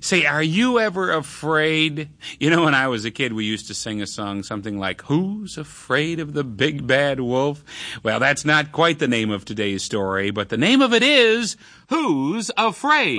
Say, are you ever afraid? You know, when I was a kid, we used to sing a song, something like, "Who's afraid of the big bad wolf?" Well, that's not quite the name of today's story, but the name of it is, Who's Afraid?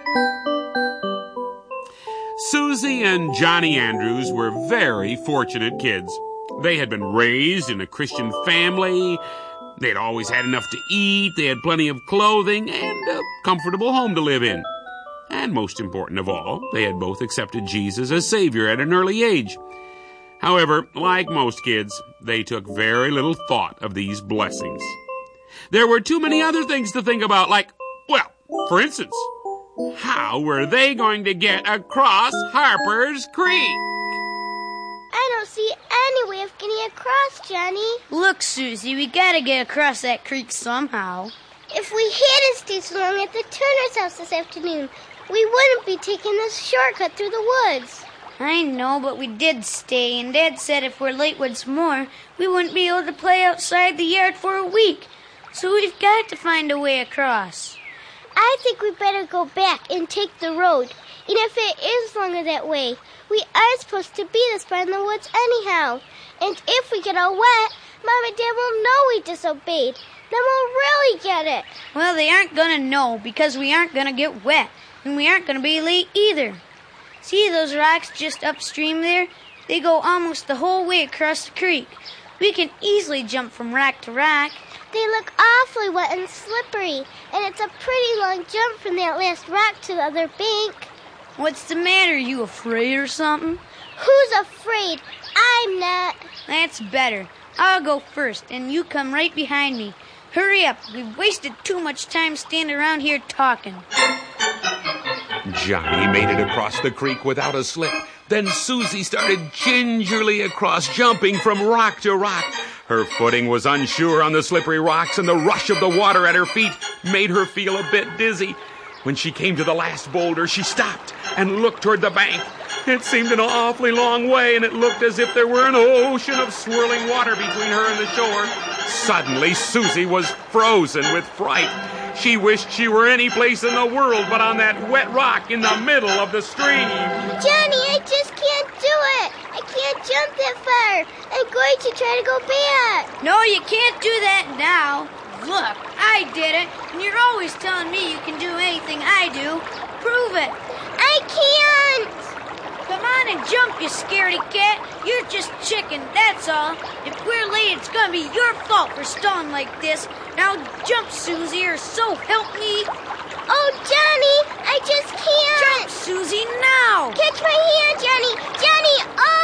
Susie and Johnny Andrews were very fortunate kids. They had been raised in a Christian family. They had always had enough to eat. They had plenty of clothing and a comfortable home to live in. And most important of all, they had both accepted Jesus as Savior at an early age. However, like most kids, they took very little thought of these blessings. There were too many other things to think about, like, well, for instance, how were they going to get across Harper's Creek? I don't see any way of getting across, Johnny. Look, Susie, we gotta get across that creek somehow. If we hadn't stayed so long at the Turner's house this afternoon, we wouldn't be taking this shortcut through the woods. I know, but we did stay, and Dad said if we're late once more, we wouldn't be able to play outside the yard for a week. So we've got to find a way across. I think we better go back and take the road. And if it is longer that way, we are supposed to be this far in the woods anyhow. And if we get all wet, Mom and Dad will know we disobeyed. Then we'll really get it. Well, they aren't going to know because we aren't going to get wet. And we aren't going to be late either. See those rocks just upstream there? They go almost the whole way across the creek. We can easily jump from rock to rock. They look awfully wet and slippery, and it's a pretty long jump from that last rock to the other bank. What's the matter? You afraid or something? Who's afraid? I'm not. That's better. I'll go first, and you come right behind me. Hurry up. We've wasted too much time standing around here talking. Johnny made it across the creek without a slip. Then Susie started gingerly across, jumping from rock to rock. Her footing was unsure on the slippery rocks, and the rush of the water at her feet made her feel a bit dizzy. When she came to the last boulder, she stopped and looked toward the bank. It seemed an awfully long way, and it looked as if there were an ocean of swirling water between her and the shore. Suddenly, Susie was frozen with fright. She wished she were any place in the world but on that wet rock in the middle of the stream. Johnny, I just can't do it. I can't jump that far. I'm going to try to go back. No, you can't do that now. Look, I did it, and you're always telling me you can do anything I do. Prove it. I can't. Come on and jump, you scaredy cat. You're just chicken, that's all. If we're late, it's gonna be your fault for stalling like this. Now jump, Susie, or so help me. Oh, Johnny, I just can't. Jump, Susie, now. Catch my hand, Johnny. Johnny,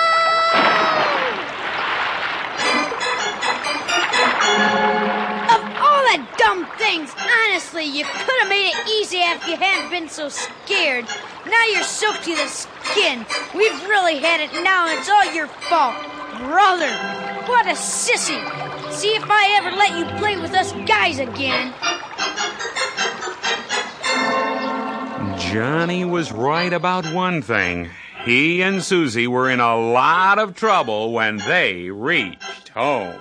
Of all the dumb things, honestly, you could have made it easy if you hadn't been so scared. Now you're soaked to the skin. We've really had it now, and it's all your fault. Brother, what a sissy. See if I ever let you play with us guys again. Johnny was right about one thing. He and Susie were in a lot of trouble when they reached home.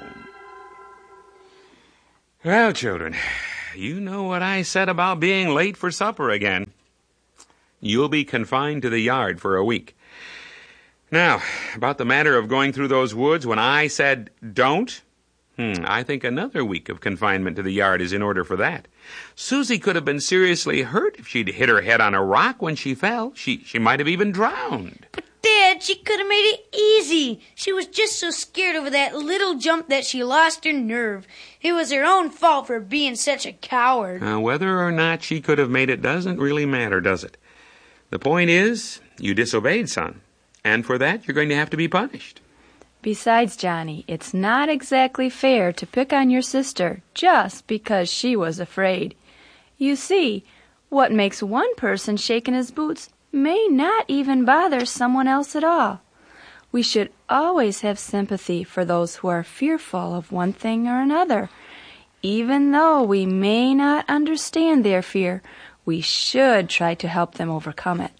Well, children, you know what I said about being late for supper again. You'll be confined to the yard for a week. Now, about the matter of going through those woods when I said don't, I think another week of confinement to the yard is in order for that. Susie could have been seriously hurt if she'd hit her head on a rock when she fell. She might have even drowned. But, Dad, she could have made it easy. She was just so scared over that little jump that she lost her nerve. It was her own fault for being such a coward. Whether or not she could have made it doesn't really matter, does it? The point is, you disobeyed, son. And for that, you're going to have to be punished. Besides, Johnny, it's not exactly fair to pick on your sister just because she was afraid. You see, what makes one person shake in his boots may not even bother someone else at all. We should always have sympathy for those who are fearful of one thing or another. Even though we may not understand their fear, we should try to help them overcome it.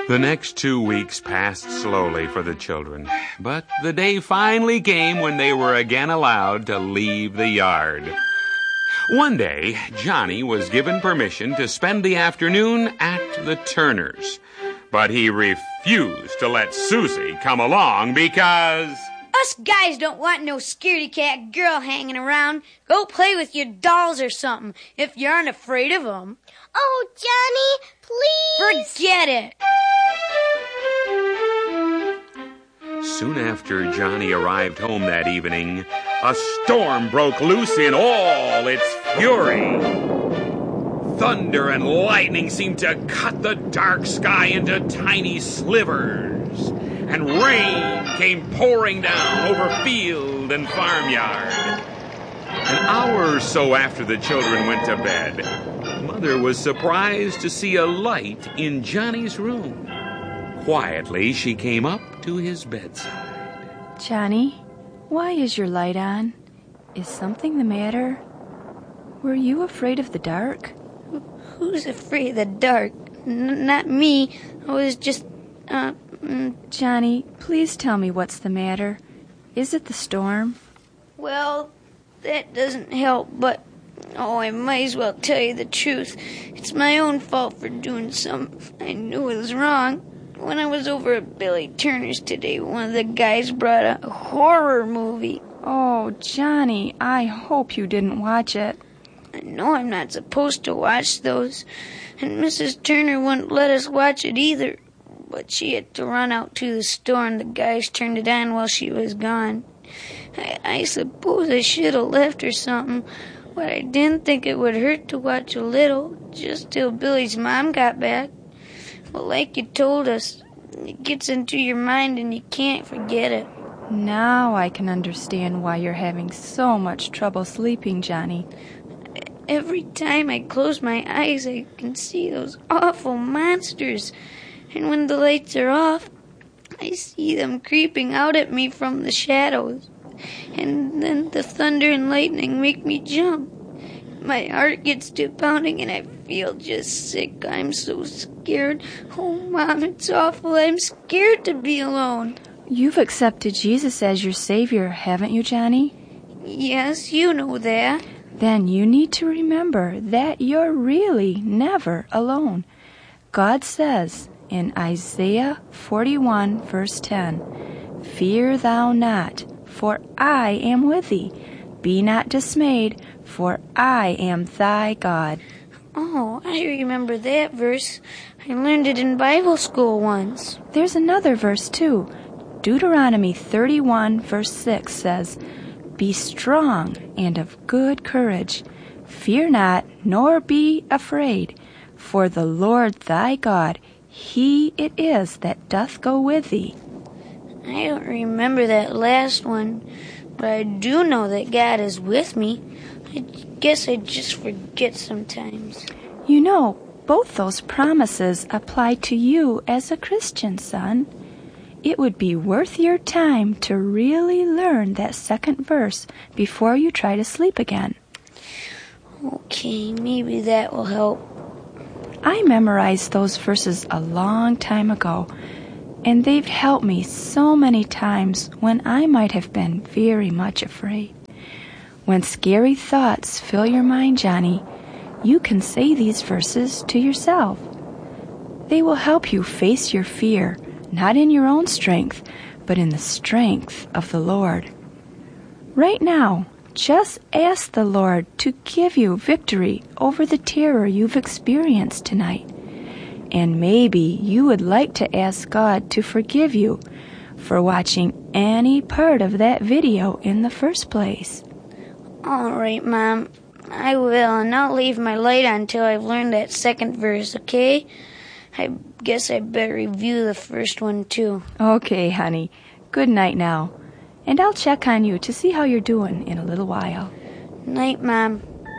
The next 2 weeks passed slowly for the children, but the day finally came when they were again allowed to leave the yard. One day, Johnny was given permission to spend the afternoon at the Turners, but he refused to let Susie come along because... Us guys don't want no scaredy cat girl hanging around. Go play with your dolls or something if you aren't afraid of them. Oh, Johnny, please. Forget it. Soon after Johnny arrived home that evening, a storm broke loose in all its fury. Thunder and lightning seemed to cut the dark sky into tiny slivers, and rain came pouring down over field and farmyard. An hour or so after the children went to bed, Mother was surprised to see a light in Johnny's room. Quietly, she came up to his bedside. Johnny, why is your light on? Is something the matter? Were you afraid of the dark? Who's afraid of the dark? Not me. I was just, Johnny, please tell me what's the matter. Is it the storm? Well, that doesn't help, but... Oh, I might as well tell you the truth. It's my own fault for doing something I knew was wrong. When I was over at Billy Turner's today, one of the guys brought a horror movie. Oh, Johnny, I hope you didn't watch it. I know I'm not supposed to watch those, and Mrs. Turner wouldn't let us watch it either. But she had to run out to the store, and the guys turned it on while she was gone. I suppose I should have left or something, but I didn't think it would hurt to watch a little, just till Billy's mom got back. Well, like you told us, it gets into your mind and you can't forget it. Now I can understand why you're having so much trouble sleeping, Johnny. Every time I close my eyes, I can see those awful monsters. And when the lights are off, I see them creeping out at me from the shadows. And then the thunder and lightning make me jump. My heart gets to pounding and I feel just sick. I'm so scared. Oh, Mom, it's awful. I'm scared to be alone. You've accepted Jesus as your Savior, haven't you, Johnny? Yes, you know that. Then you need to remember that you're really never alone. God says in Isaiah 41, verse 10, "Fear thou not, for I am with thee. Be not dismayed, for I am thy God." Oh, I remember that verse. I learned it in Bible school once. There's another verse, too. Deuteronomy 31, verse 6 says, "Be strong and of good courage. Fear not, nor be afraid. For the Lord thy God, he it is that doth go with thee." I don't remember that last one, but I do know that God is with me. I guess I just forget sometimes. You know, both those promises apply to you as a Christian, son. It would be worth your time to really learn that second verse before you try to sleep again. Okay, maybe that will help. I memorized those verses a long time ago, and they've helped me so many times when I might have been very much afraid. When scary thoughts fill your mind, Johnny, you can say these verses to yourself. They will help you face your fear, not in your own strength, but in the strength of the Lord. Right now, just ask the Lord to give you victory over the terror you've experienced tonight. And maybe you would like to ask God to forgive you for watching any part of that video in the first place. All right, Mom. I will, and I'll leave my light on until I've learned that second verse, okay? I guess I better review the first one, too. Okay, honey. Good night now. And I'll check on you to see how you're doing in a little while. Night, Mom.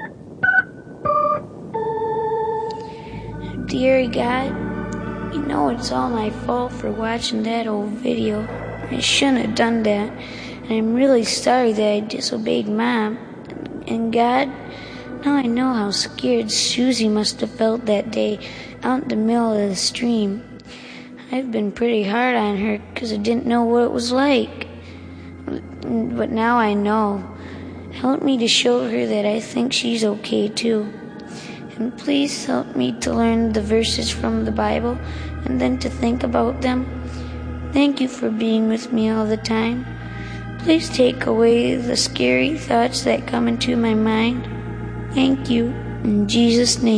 Dear God, you know it's all my fault for watching that old video. I shouldn't have done that. And I'm really sorry that I disobeyed Mom. And God, now I know how scared Susie must have felt that day out in the middle of the stream. I've been pretty hard on her because I didn't know what it was like. But now I know. Help me to show her that I think she's okay too. And please help me to learn the verses from the Bible and then to think about them. Thank you for being with me all the time. Please take away the scary thoughts that come into my mind. Thank you. In Jesus' name.